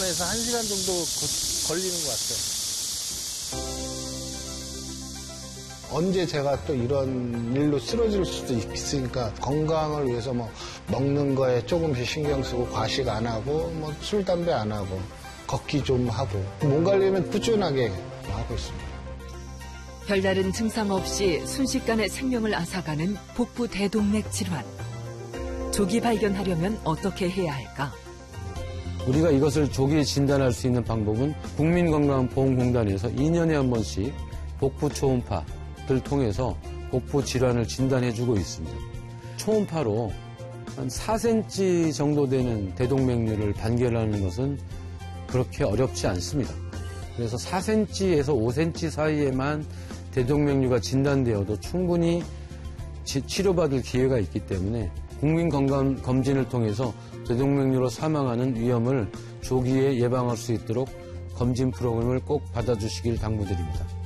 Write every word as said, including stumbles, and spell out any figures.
반에서 한 시간 정도 걸리는 것 같아요. 언제 제가 또 이런 일로 쓰러질 수도 있으니까 건강을 위해서 뭐 먹는 거에 조금씩 신경 쓰고 과식 안 하고 뭐 술, 담배 안 하고 걷기 좀 하고 몸 관리는 꾸준하게 하고 있습니다. 별다른 증상 없이 순식간에 생명을 앗아가는 복부 대동맥 질환. 조기 발견하려면 어떻게 해야 할까? 우리가 이것을 조기 진단할 수 있는 방법은 국민건강보험공단에서 이 년에 한 번씩 복부 초음파를 통해서 복부 질환을 진단해주고 있습니다. 초음파로 한 사 센티미터 정도 되는 대동맥류를 판별하는 것은 그렇게 어렵지 않습니다. 그래서 사 센티미터에서 오 센티미터 사이에만 대동맥류가 진단되어도 충분히 지, 치료받을 기회가 있기 때문에 국민건강검진을 통해서 대동맥류로 사망하는 위험을 조기에 예방할 수 있도록 검진 프로그램을 꼭 받아주시길 당부드립니다.